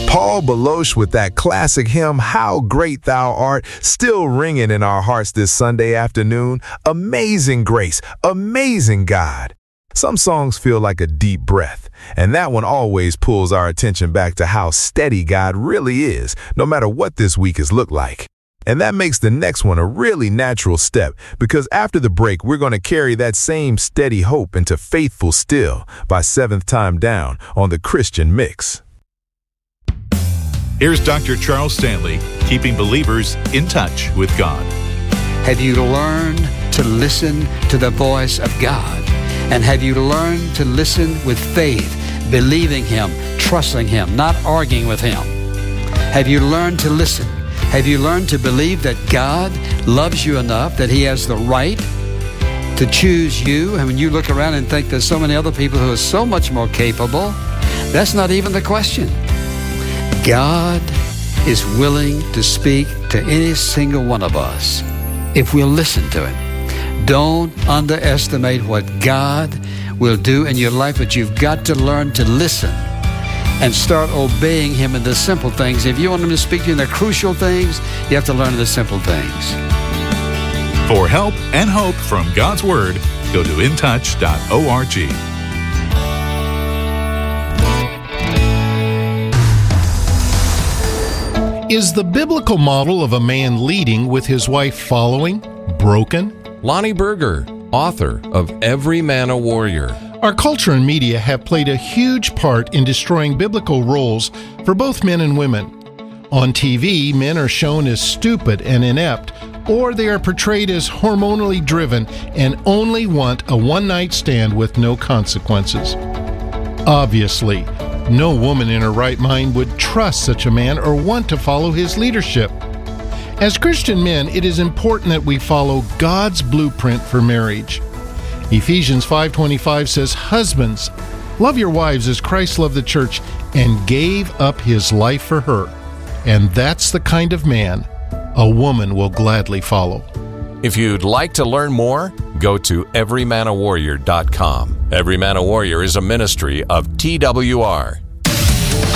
Paul Baloche with that classic hymn, How Great Thou Art, still ringing in our hearts this Sunday afternoon. Amazing grace, amazing God. Some songs feel like a deep breath, and that one always pulls our attention back to how steady God really is, no matter what this week has looked like. And that makes the next one a really natural step, because after the break, we're going to carry that same steady hope into Faithful Still by Seventh Time Down on the Christian Mix. Here's Dr. Charles Stanley, keeping believers in touch with God. Have you learned to listen to the voice of God? And have you learned to listen with faith, believing Him, trusting Him, not arguing with Him? Have you learned to listen? Have you learned to believe that God loves you enough that He has the right to choose you? And when you look around and think there's so many other people who are so much more capable, that's not even the question. God is willing to speak to any single one of us if we'll listen to Him. Don't underestimate what God will do in your life, but you've got to learn to listen and start obeying Him in the simple things. If you want Him to speak to you in the crucial things, you have to learn the simple things. For help and hope from God's Word, go to intouch.org. Is the biblical model of a man leading with his wife following broken? Lonnie Berger, author of Every Man a Warrior. Our culture and media have played a huge part in destroying biblical roles for both men and women. On TV, men are shown as stupid and inept, or they are portrayed as hormonally driven and only want a one-night stand with no consequences. Obviously, no woman in her right mind would trust such a man or want to follow his leadership. As Christian men, it is important that we follow God's blueprint for marriage. Ephesians 5:25 says, "Husbands, love your wives as Christ loved the church and gave up His life for her." And that's the kind of man a woman will gladly follow. If you'd like to learn more, go to everymanawarrior.com. Every Man a Warrior is a ministry of TWR.